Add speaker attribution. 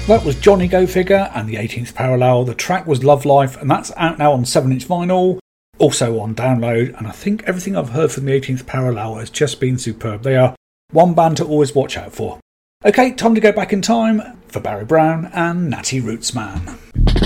Speaker 1: That was Johnny Go Figure and the 18th Parallel. The track was Love Life, and that's out now on 7-inch vinyl, also on download, and I think everything I've heard from the 18th Parallel has just been superb. They are one band to always watch out for. Okay, time to go back in time for Barry Brown and Natty Roots Man.